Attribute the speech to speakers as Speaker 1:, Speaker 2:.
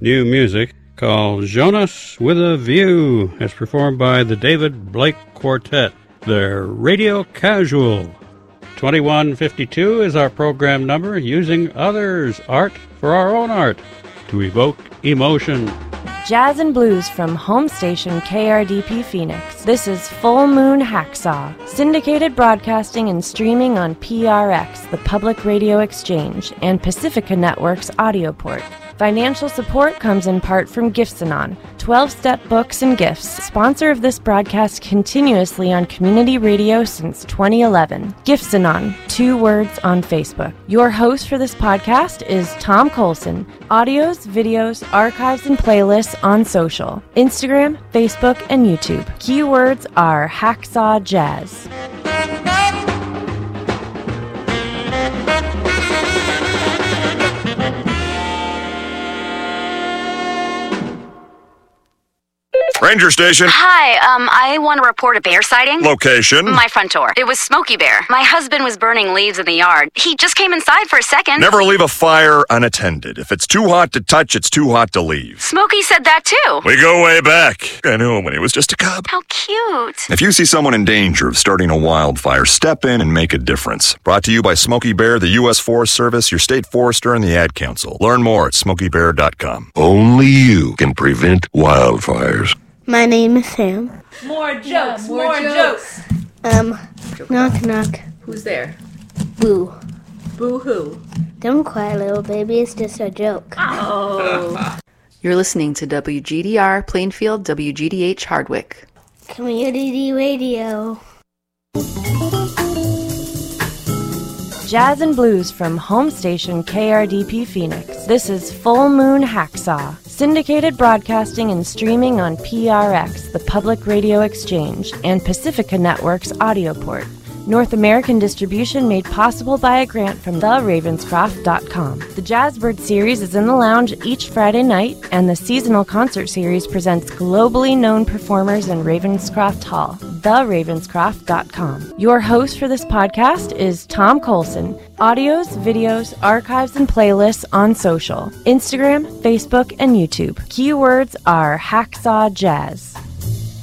Speaker 1: new music called Jonas with a View, as performed by the David Blake Quartet. They're Radio Casual. 2152 is our program number, using others' art for our own art to evoke emotion.
Speaker 2: Jazz and blues from home station KRDP Phoenix. This is Full Moon Hacksaw, syndicated broadcasting and streaming on PRX, the Public Radio Exchange, and Pacifica Network's audio port. Financial support comes in part from Gifts-Anon, 12-step books and gifts, sponsor of this broadcast continuously on community radio since 2011. Gifts-Anon, 2 words on Facebook. Your host for this podcast is Tom Colson. Audios, videos, archives, and playlists on social, Instagram, Facebook, and YouTube. Keywords are Hacksaw Jazz.
Speaker 3: Ranger Station.
Speaker 4: Hi, I want to report a bear sighting.
Speaker 3: Location.
Speaker 4: My front door. It was Smokey Bear. My husband was burning leaves in the yard. He just came inside for a second.
Speaker 3: Never leave a fire unattended. If it's too hot to touch, it's too hot to leave.
Speaker 4: Smokey said that too.
Speaker 3: We go way back. I knew him when he was just a cub.
Speaker 4: How cute.
Speaker 3: If you see someone in danger of starting a wildfire, step in and make a difference. Brought to you by Smokey Bear, the U.S. Forest Service, your state forester, and the Ad Council. Learn more at smokeybear.com.
Speaker 5: Only you can prevent wildfires.
Speaker 6: My name is Sam.
Speaker 7: More jokes, more jokes.
Speaker 6: Knock, knock.
Speaker 7: Who's there?
Speaker 6: Boo.
Speaker 7: Boo hoo.
Speaker 6: Don't cry, little baby. It's just a joke.
Speaker 7: Oh.
Speaker 8: You're listening to WGDR Plainfield, WGDH Hardwick.
Speaker 6: Community Radio.
Speaker 2: Jazz and blues from home station KRDP Phoenix. This is Full Moon Hacksaw, syndicated broadcasting and streaming on PRX, the Public Radio Exchange, and Pacifica Network's audio port. North American distribution made possible by a grant from theravenscroft.com. The Jazzbird series is in the lounge each Friday night, and the seasonal concert series presents globally known performers in Ravenscroft Hall. theravenscroft.com. Your host for this podcast is Tom Colson. Audios, videos, archives, and playlists on social, Instagram, Facebook, and YouTube. Keywords are Hacksaw Jazz.